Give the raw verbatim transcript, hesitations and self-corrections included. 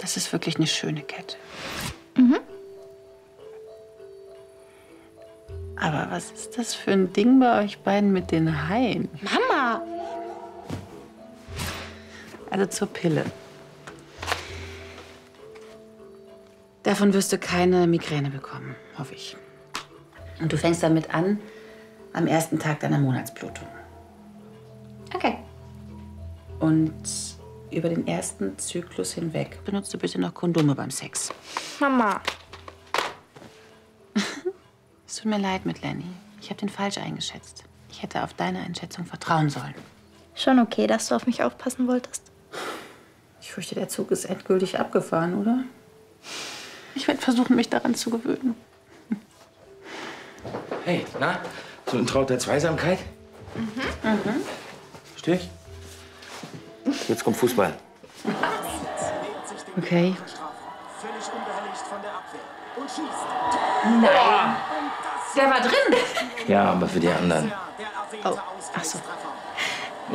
Das ist wirklich eine schöne Kette. Mhm. Aber was ist das für ein Ding bei euch beiden mit den Haien? Mama! Also zur Pille. Davon wirst du keine Migräne bekommen, hoffe ich. Und du fängst damit an, am ersten Tag deiner Monatsblutung. Okay. Und über den ersten Zyklus hinweg benutzt du bitte noch Kondome beim Sex. Mama. Es tut mir leid mit Lenny. Ich habe den falsch eingeschätzt. Ich hätte auf deine Einschätzung vertrauen sollen. Schon okay, dass du auf mich aufpassen wolltest. Ich fürchte, der Zug ist endgültig abgefahren, oder? Ich werde versuchen, mich daran zu gewöhnen. Hey, na? So ein Traut der Zweisamkeit? Mhm. Mhm. Stich? Jetzt kommt Fußball. Okay. Nein. Der war drin. Ja, aber für die anderen. Oh, ach so.